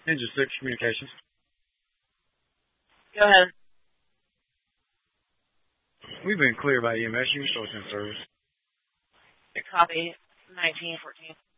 Ninja 6 Communications. Go ahead. We've been cleared by EMS. You can show us in service. Copy. 1914.